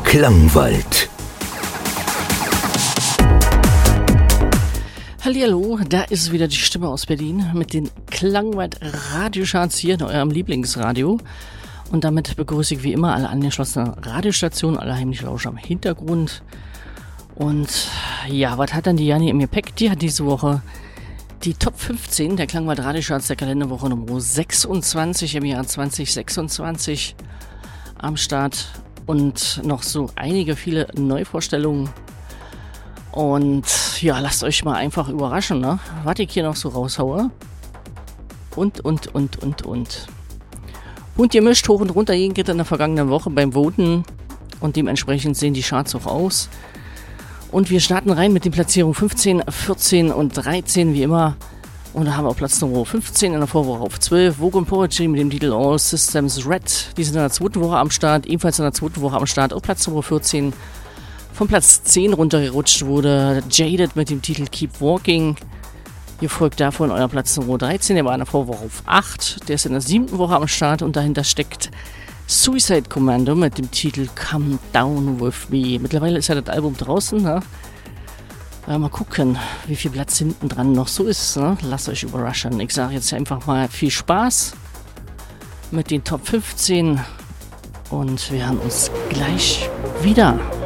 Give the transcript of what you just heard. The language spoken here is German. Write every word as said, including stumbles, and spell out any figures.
Klangwald. Hallihallo, da ist wieder die Stimme aus Berlin mit den Klangwald-Radiocharts hier in eurem Lieblingsradio. Und damit begrüße ich wie immer alle angeschlossenen Radiostationen, alle heimlich Lauscher am Hintergrund. Und ja, was hat dann die Janni im Gepäck? Die hat diese Woche die Top fünfzehn der Klangwald-Radiocharts der Kalenderwoche Nummer sechsundzwanzig im Jahr zwanzig sechsundzwanzig am Start. Und noch so einige viele Neuvorstellungen. Und ja, lasst euch mal einfach überraschen, ne? Was ich hier noch so raushaue. Und, und, und, und, und. Und ihr mischt hoch und runter jeden geht in der vergangenen Woche beim Voten. Und dementsprechend sehen die Charts auch aus. Und wir starten rein mit den Platzierungen fünfzehn, vierzehn und dreizehn, wie immer. Und da haben wir auf Platz Nummer fünfzehn in der Vorwoche auf zwölf. Vogue and Poetry mit dem Titel All Systems Red. Die sind in der zweiten Woche am Start. Ebenfalls in der zweiten Woche am Start. Auf Platz Nummer vierzehn. Von Platz zehn runtergerutscht wurde Jaded mit dem Titel Keep Walking. Ihr folgt davon euer Platz Nummer dreizehn. Der war in der Vorwoche auf acht. Der ist in der siebten Woche am Start. Und dahinter steckt Suicide Commando mit dem Titel Come Down With Me. Mittlerweile ist ja das Album draußen, ne? Mal gucken, wie viel Platz hinten dran noch so ist. Ne? Lasst euch überraschen. Ich sage jetzt einfach mal viel Spaß mit den Top fünfzehn und wir hören uns gleich wieder.